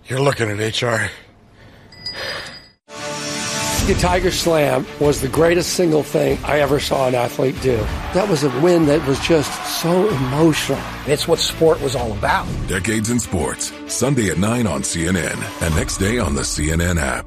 You're looking at HR. The Tiger Slam was the greatest single thing I ever saw an athlete do. That was a win that was just so emotional. It's what sport was all about. Decades in Sports, Sunday at 9 on CNN and next day on the CNN app.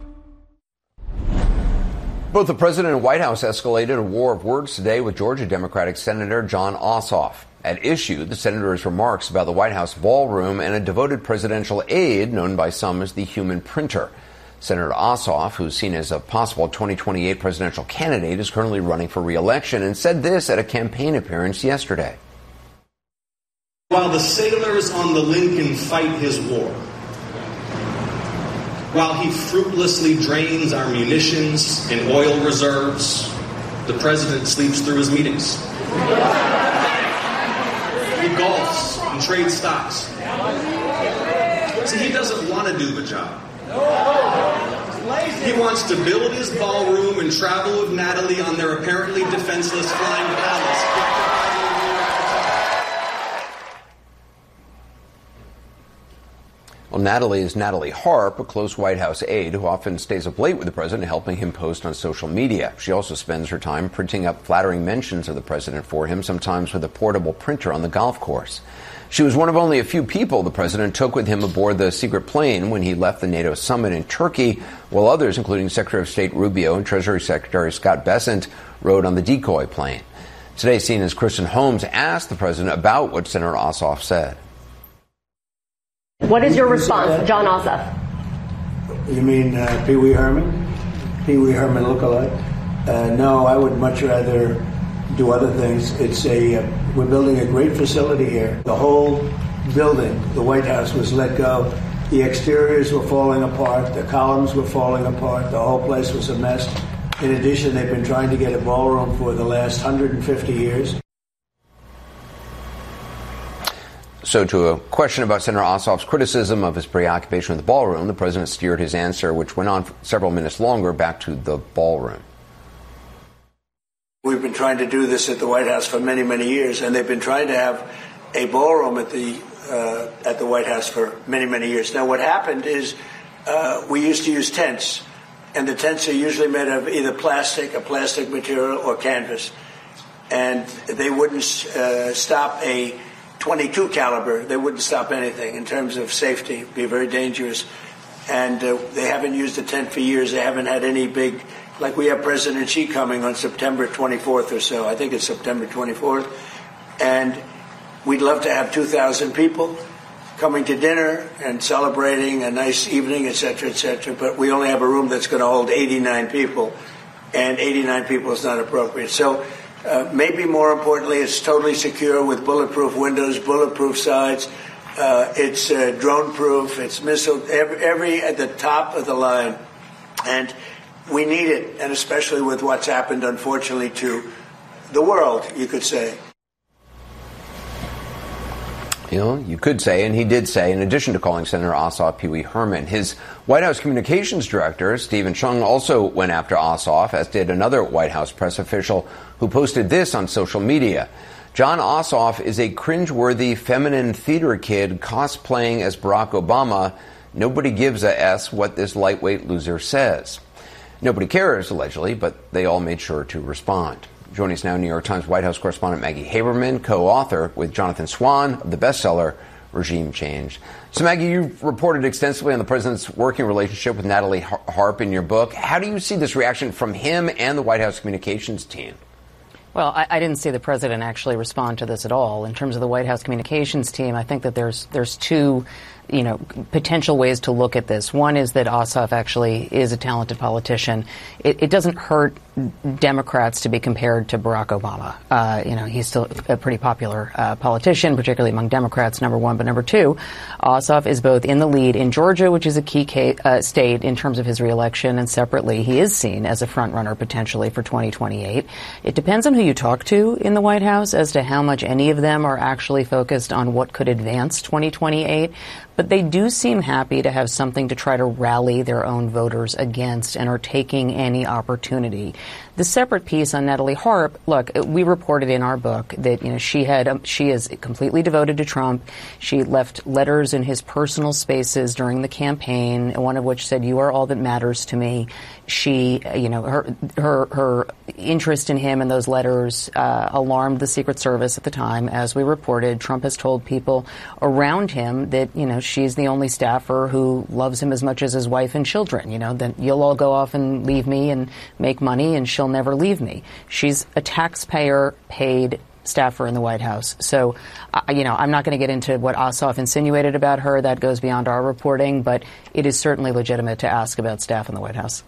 Both the president and White House escalated a war of words today with Georgia Democratic Senator Jon Ossoff. At issue, the senator's remarks about the White House ballroom and a devoted presidential aide known by some as the human printer. Senator Ossoff, who's seen as a possible 2028 presidential candidate, is currently running for re-election and said this at a campaign appearance yesterday. While the sailors on the Lincoln fight his war, while he fruitlessly drains our munitions and oil reserves, the president sleeps through his meetings. He golfs and trades stocks. See, he doesn't want to do the job. He wants to build his ballroom and travel with Natalie on their apparently defenseless flying palace. Well, Natalie is Natalie Harp, a close White House aide who often stays up late with the president, helping him post on social media. She also spends her time printing up flattering mentions of the president for him, sometimes with a portable printer on the golf course. She was one of only a few people the president took with him aboard the secret plane when he left the NATO summit in Turkey, while others, including Secretary of State Rubio and Treasury Secretary Scott Bessent, rode on the decoy plane. Today, CNN's Kristen Holmes asked the president about what Senator Ossoff said. What is your response, Jon Ossoff? You mean Pee Wee Herman? Pee Wee Herman lookalike? No, I would much rather do other things. We're building a great facility here. The whole building, the White House, was let go. The exteriors were falling apart. The columns were falling apart. The whole place was a mess. In addition, they've been trying to get a ballroom for the last 150 years. So to a question about Senator Ossoff's criticism of his preoccupation with the ballroom, the president steered his answer, which went on for several minutes longer, back to the ballroom. We've been trying to do this at the White House for many, many years, and they've been trying to have a ballroom at the White House for many, many years. Now, what happened is we used to use tents, and the tents are usually made of either a plastic material, or canvas, and they wouldn't stop a .22 caliber. They wouldn't stop anything in terms of safety. It'd be very dangerous, and they haven't used a tent for years. They haven't had any big. Like we have President Xi coming on September 24th or so. I think it's September 24th. And we'd love to have 2,000 people coming to dinner and celebrating a nice evening, et cetera, but we only have a room that's going to hold 89 people, and 89 people is not appropriate. So maybe more importantly, it's totally secure with bulletproof windows, bulletproof sides. It's drone-proof. It's missile, every at the top of the line. And we need it, and especially with what's happened, unfortunately, to the world, you could say. You know, you could say, and he did say, in addition to calling Senator Ossoff Pee Wee Herman, his White House communications director, Stephen Chung, also went after Ossoff, as did another White House press official who posted this on social media. Jon Ossoff is a cringeworthy feminine theater kid cosplaying as Barack Obama. Nobody gives a S what this lightweight loser says. Nobody cares, allegedly, but they all made sure to respond. Joining us now, New York Times White House correspondent Maggie Haberman, co-author with Jonathan Swan of the bestseller Regime Change. So, Maggie, you've reported extensively on the president's working relationship with Natalie Harp in your book. How do you see this reaction from him and the White House communications team? Well, I didn't see the president actually respond to this at all. In terms of the White House communications team, I think that there's two potential ways to look at this. One is that Ossoff actually is a talented politician. It doesn't hurt Democrats to be compared to Barack Obama. He's still a pretty popular politician, particularly among Democrats, number one. But number two, Ossoff is both in the lead in Georgia, which is a key state in terms of his reelection, and separately, he is seen as a front runner potentially for 2028. It depends on who you talk to in the White House as to how much any of them are actually focused on what could advance 2028. But they do seem happy to have something to try to rally their own voters against and are taking any opportunity. The separate piece on Natalie Harp, look, we reported in our book that, she is completely devoted to Trump. She left letters in his personal spaces during the campaign, one of which said, "You are all that matters to me." She, her interest in him and those letters alarmed the Secret Service at the time. As we reported, Trump has told people around him that, she's the only staffer who loves him as much as his wife and children. That you'll all go off and leave me and make money, and she'll never leave me. She's a taxpayer-paid staffer in the White House. So, I'm not going to get into what Ossoff insinuated about her. That goes beyond our reporting, but it is certainly legitimate to ask about staff in the White House.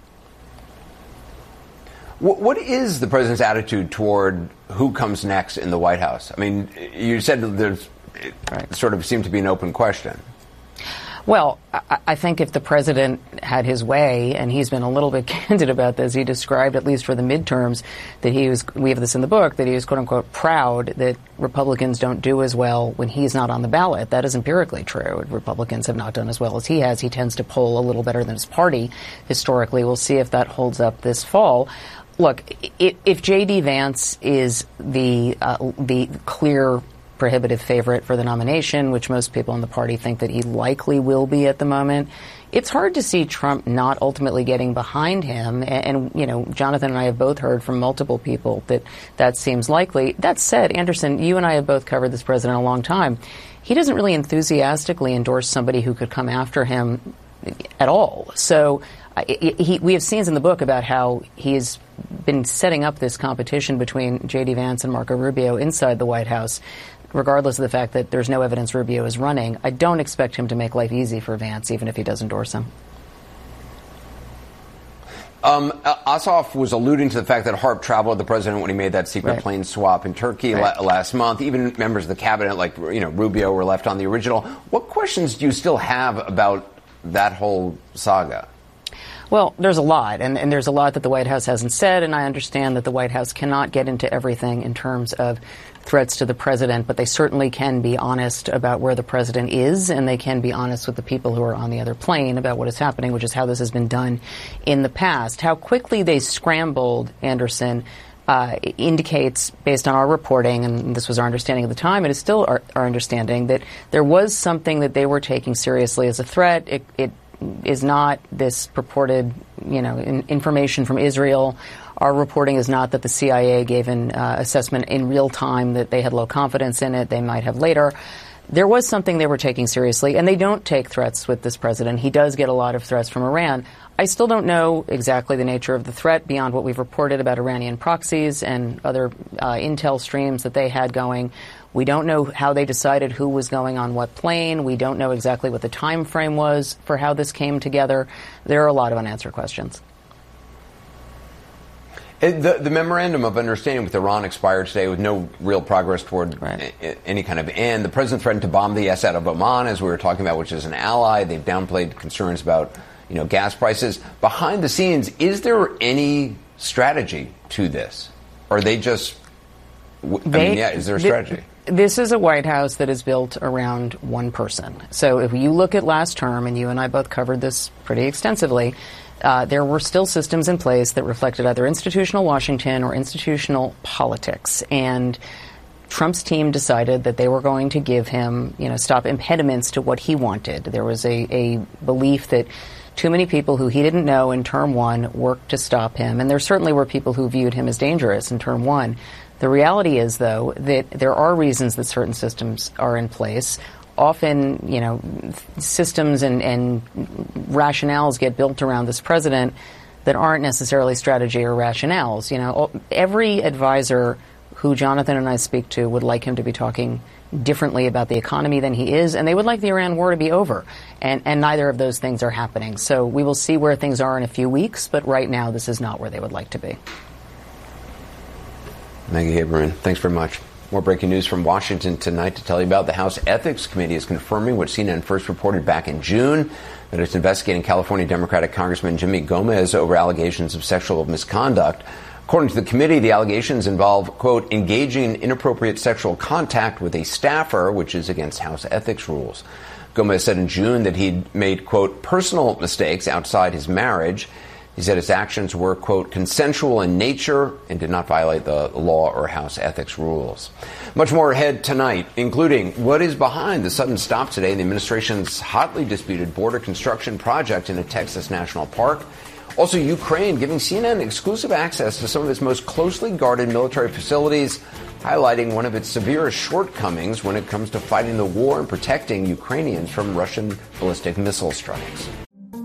What is the president's attitude toward who comes next in the White House? I mean, you said there's sort of seemed to be an open question. Well, I think if the president had his way, and he's been a little bit candid about this, he described, at least for the midterms, that we have this in the book, that he was, quote unquote, proud that Republicans don't do as well when he's not on the ballot. That is empirically true. Republicans have not done as well as he has. He tends to poll a little better than his party historically. We'll see if that holds up this fall. Look, if J.D. Vance is the clear prohibitive favorite for the nomination, which most people in the party think that he likely will be at the moment, it's hard to see Trump not ultimately getting behind him. And Jonathan and I have both heard from multiple people that seems likely. That said, Anderson, you and I have both covered this president a long time. He doesn't really enthusiastically endorse somebody who could come after him at all. So we have scenes in the book about how he's been setting up this competition between J.D. Vance and Marco Rubio inside the White House, regardless of the fact that there's no evidence Rubio is running. I don't expect him to make life easy for Vance, even if he does endorse him. Ossoff was alluding to the fact that Harp traveled with the president when he made that secret plane swap in Turkey last month. Even members of the cabinet, like Rubio, were left on the original. What questions do you still have about that whole saga? Well, there's a lot, and there's a lot that the White House hasn't said, and I understand that the White House cannot get into everything in terms of threats to the president, but they certainly can be honest about where the president is, and they can be honest with the people who are on the other plane about what is happening, which is how this has been done in the past. How quickly they scrambled, Anderson, indicates, based on our reporting, and this was our understanding at the time, it is still our understanding, that there was something that they were taking seriously as a threat. It is not this purported, information from Israel. Our reporting is not that the CIA gave an assessment in real time that they had low confidence in it. They might have later. There was something they were taking seriously, and they don't take threats with this president. He does get a lot of threats from Iran. I still don't know exactly the nature of the threat beyond what we've reported about Iranian proxies and other intel streams that they had going. We don't know how they decided who was going on what plane. We don't know exactly what the time frame was for how this came together. There are a lot of unanswered questions. The memorandum of understanding with Iran expired today with no real progress toward any kind of end. The president threatened to bomb the Assad of Oman, as we were talking about, which is an ally. They've downplayed concerns about gas prices. Behind the scenes, is there any strategy to this? Or are they just... is there a strategy? This is a White House that is built around one person. So if you look at last term, and you and I both covered this pretty extensively, there were still systems in place that reflected either institutional Washington or institutional politics. And Trump's team decided that they were going to give him, stop impediments to what he wanted. There was a belief that too many people who he didn't know in term one worked to stop him. And there certainly were people who viewed him as dangerous in term one. The reality is, though, that there are reasons that certain systems are in place. Often, systems and rationales get built around this president that aren't necessarily strategy or rationales. Every advisor who Jonathan and I speak to would like him to be talking differently about the economy than he is, and they would like the Iran war to be over. And neither of those things are happening. So we will see where things are in a few weeks, but right now this is not where they would like to be. Maggie Haberman, thanks very much. More breaking news from Washington tonight to tell you about. The House Ethics Committee is confirming what CNN first reported back in June, that it's investigating California Democratic Congressman Jimmy Gomez over allegations of sexual misconduct. According to the committee, the allegations involve, quote, engaging in inappropriate sexual contact with a staffer, which is against House ethics rules. Gomez said in June that he'd made, quote, personal mistakes outside his marriage. He said his actions were, quote, consensual in nature and did not violate the law or House ethics rules. Much more ahead tonight, including what is behind the sudden stop today in the administration's hotly disputed border construction project in a Texas national park. Also, Ukraine giving CNN exclusive access to some of its most closely guarded military facilities, highlighting one of its severest shortcomings when it comes to fighting the war and protecting Ukrainians from Russian ballistic missile strikes.